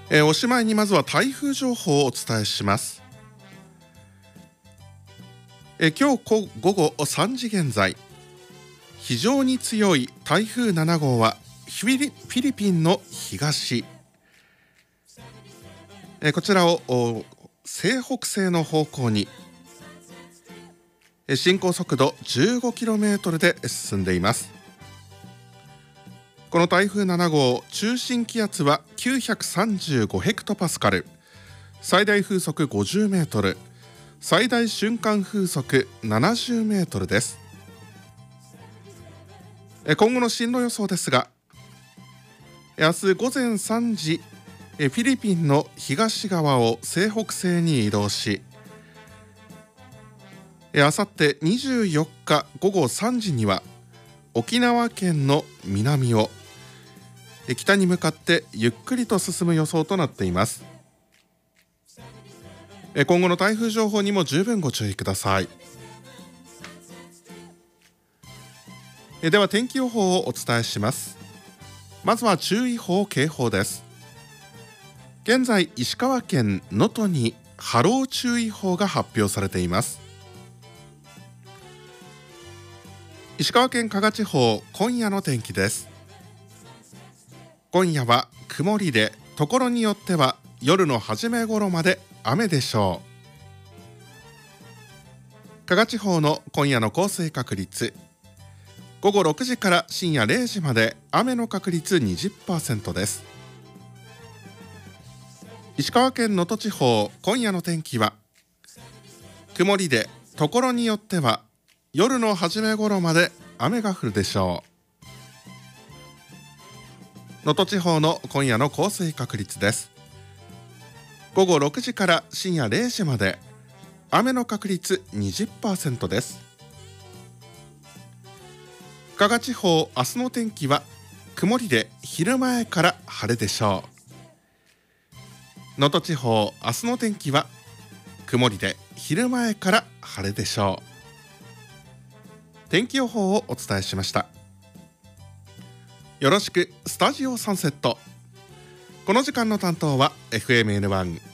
おしまいにまずは台風情報をお伝えします。今日午後3時現在、非常に強い台風7号はフィリピンの東、こちらを西北西の方向に進行速度 15km で進んでいます。この台風7号、中心気圧は935ヘクトパスカル、最大風速50メートル、最大瞬間風速70メートルです。今後の進路予想ですが、明日午前3時、フィリピンの東側を西北西に移動し、あさって24日午後3時には沖縄県の南を北に向かってゆっくりと進む予想となっています。今後の台風情報にも十分ご注意ください。では天気予報をお伝えします。まずは注意報警報です。現在石川県能登に波浪注意報が発表されています。石川県加賀地方、今夜の天気です。今夜は曇りで、ところによっては夜の初め頃まで雨でしょう。加賀地方の今夜の降水確率、午後6時から深夜0時まで雨の確率 20% です。石川県能登地方、今夜の天気は曇りで、ところによっては夜の初め頃まで雨が降るでしょう。能登地方の今夜の降水確率です。午後6時から深夜0時まで雨の確率 20% です。加賀地方、明日の天気は曇りで昼前から晴れでしょう。能登地方、明日の天気は曇りで昼前から晴れでしょう。天気予報をお伝えしました。よろしくスタジオサンセット。この時間の担当は FMN1